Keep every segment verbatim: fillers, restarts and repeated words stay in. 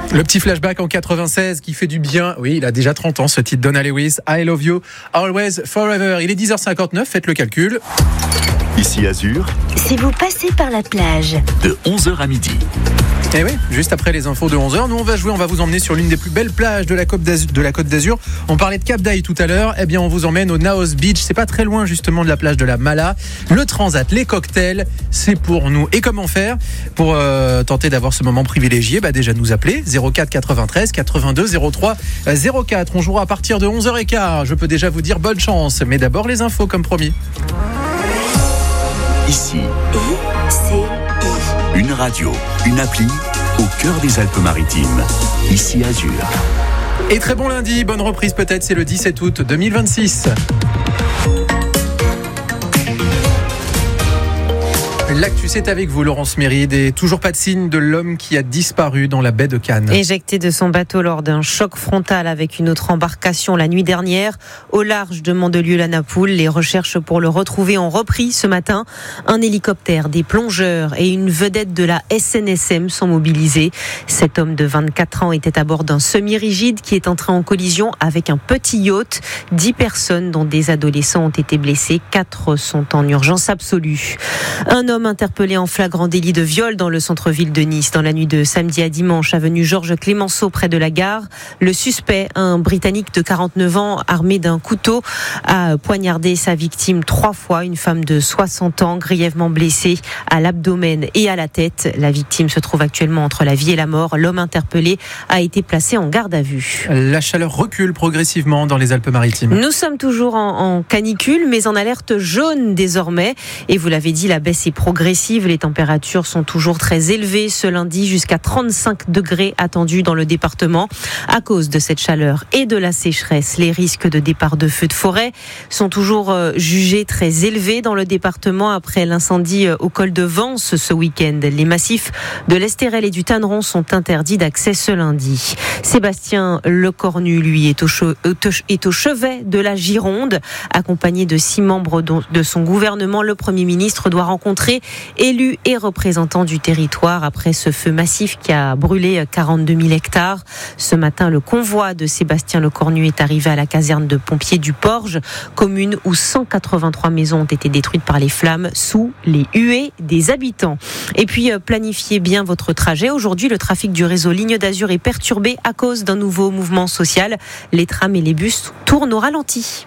Le petit flashback en quatre-vingt-seize qui fait du bien. Oui, il a déjà trente ans, ce titre. Donna Lewis, I Love You, Always, Forever. Il est dix heures cinquante-neuf, faites le calcul. Ici Azur. Si vous passez par la plage. De onze heures à midi. Et oui, juste après les infos de onze heures, nous on va jouer, on va vous emmener sur l'une des plus belles plages de la Côte d'Azur. De la Côte d'Azur. On parlait de Cap d'Aille tout à l'heure. Eh bien, on vous emmène au Naos Beach. C'est pas très loin justement de la plage de la Mala. Le transat, les cocktails, c'est pour nous. Et comment faire pour euh, tenter d'avoir ce moment privilégié? Bah déjà nous appeler zéro quatre quatre-vingt-treize quatre-vingt-deux zéro trois zéro quatre. On jouera à partir de onze heures quinze. Je peux déjà vous dire bonne chance. Mais d'abord les infos comme promis. Ici. I C I. Une radio, une appli au cœur des Alpes-Maritimes. Ici Azur. Et très bon lundi, bonne reprise peut-être, c'est le dix-sept août deux mille vingt-six. L'actu, c'est avec vous, Laurence Méride, et toujours pas de signe de l'homme qui a disparu dans la baie de Cannes. Éjecté de son bateau lors d'un choc frontal avec une autre embarcation la nuit dernière, au large de Mandelieu-la-Napoule, les recherches pour le retrouver ont repris ce matin. Un hélicoptère, des plongeurs et une vedette de la S N S M sont mobilisés. Cet homme de vingt-quatre ans était à bord d'un semi-rigide qui est entré en collision avec un petit yacht. Dix personnes, dont des adolescents, ont été blessées. Quatre sont en urgence absolue. Un homme interpellé en flagrant délit de viol dans le centre-ville de Nice dans la nuit de samedi à dimanche, avenue Georges Clémenceau près de la gare. Le suspect, un Britannique de quarante-neuf ans armé d'un couteau, a poignardé sa victime trois fois, une femme de soixante ans grièvement blessée à l'abdomen et à la tête. La victime se trouve actuellement entre la vie et la mort. L'homme interpellé a été placé en garde à vue. La chaleur recule progressivement dans les Alpes-Maritimes. Nous sommes toujours en, en canicule, mais en alerte jaune désormais. Et vous l'avez dit, la baisse est progressive. Les températures sont toujours très élevées ce lundi, jusqu'à trente-cinq degrés attendus dans le département. À cause de cette chaleur et de la sécheresse, les risques de départ de feux de forêt sont toujours jugés très élevés dans le département après l'incendie au col de Vence ce week-end. Les massifs de l'Estérel et du Tanneron sont interdits d'accès ce lundi. Sébastien Lecornu, lui, est au, che- est au chevet de la Gironde. Accompagné de six membres de son gouvernement, le Premier ministre doit rencontrer élus et représentants du territoire après ce feu massif qui a brûlé quarante-deux mille hectares. Ce matin, le convoi de Sébastien Lecornu est arrivé à la caserne de pompiers du Porge, commune où cent quatre-vingt-trois maisons ont été détruites par les flammes sous les huées des habitants. Et puis, planifiez bien votre trajet. Aujourd'hui, le trafic du réseau Ligne d'Azur est perturbé à cause d'un nouveau mouvement social. Les trams et les bus tournent au ralenti.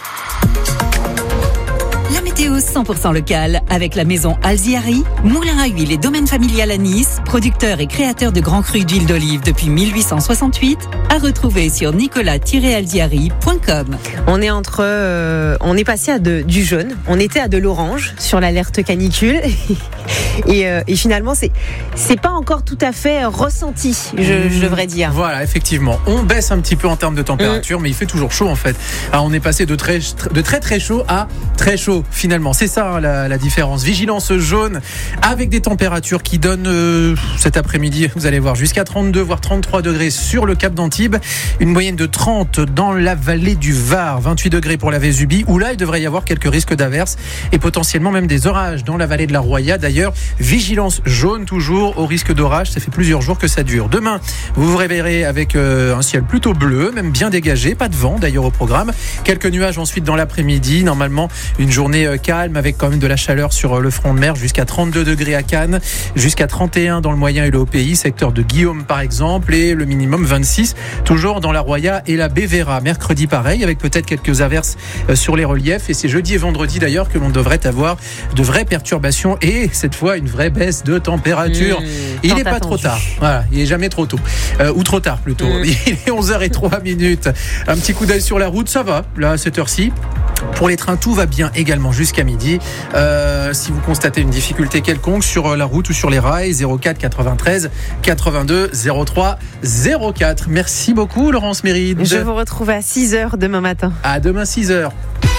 La météo cent pour cent locale avec la maison Alziari, moulin à huile et domaine familial à Nice, producteur et créateur de grands crus d'huile d'olive depuis mille huit cent soixante-huit, à retrouver sur nicolas tiret alziari point com. On est entre, euh, on est passé à de, du jaune, on était à de l'orange sur l'alerte canicule et, euh, et finalement c'est c'est pas encore tout à fait ressenti, je, je devrais dire. Voilà, effectivement, on baisse un petit peu en termes de température, mmh. mais il fait toujours chaud en fait. Alors, on est passé de très de très très chaud à très chaud. Finalement, c'est ça hein, la, la différence. Vigilance jaune avec des températures qui donnent euh, cet après-midi, vous allez voir, jusqu'à trente-deux voire trente-trois degrés sur le Cap d'Antibes, une moyenne de trente dans la vallée du Var, vingt-huit degrés pour la Vésubie, où là il devrait y avoir quelques risques d'averses et potentiellement même des orages dans la vallée de la Roya. D'ailleurs, vigilance jaune toujours au risque d'orage, ça fait plusieurs jours que ça dure. Demain, vous vous réveillerez avec euh, un ciel plutôt bleu, même bien dégagé, pas de vent d'ailleurs au programme, quelques nuages ensuite dans l'après-midi, normalement une journée calme avec quand même de la chaleur sur le front de mer, jusqu'à trente-deux degrés à Cannes, jusqu'à trente et un dans le moyen et le haut pays, secteur de Guillaume par exemple, et le minimum vingt-six toujours dans la Roya et la Bévéra. Mercredi pareil avec peut-être quelques averses sur les reliefs, et c'est jeudi et vendredi d'ailleurs que l'on devrait avoir de vraies perturbations et cette fois une vraie baisse de température. Mmh, il n'est pas trop tard, voilà, il n'est jamais trop tôt euh, ou trop tard plutôt. Mmh. Il est onze heures zéro trois minutes. Un petit coup d'œil sur la route, ça va là à cette heure-ci. Pour les trains, tout va bien également jusqu'à midi. Euh, si vous constatez une difficulté quelconque sur la route ou sur les rails, zéro quatre quatre-vingt-treize quatre-vingt-deux zéro trois zéro quatre. Merci beaucoup, Laurence Méride. Je vous retrouve à six heures demain matin. À demain six heures.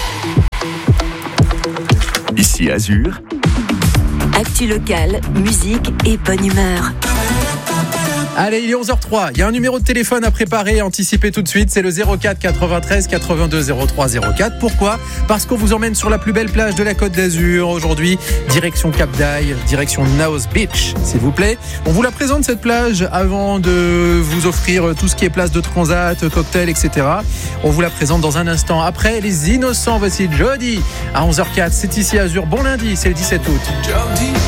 Ici Azur. Actu locale, musique et bonne humeur. Allez, il est onze heures trois. Il y a un numéro de téléphone à préparer, à anticiper tout de suite. C'est le zéro quatre quatre-vingt-treize quatre-vingt-deux zéro trois zéro quatre. Pourquoi ? Parce qu'on vous emmène sur la plus belle plage de la Côte d'Azur aujourd'hui. Direction Cap d'Aille, direction Naos Beach, s'il vous plaît. On vous la présente cette plage avant de vous offrir tout ce qui est place de transat, cocktail, et cetera. On vous la présente dans un instant. Après, les Innocents, voici Jody à onze heures quatre. C'est ici Azur. Bon lundi, c'est le dix-sept août.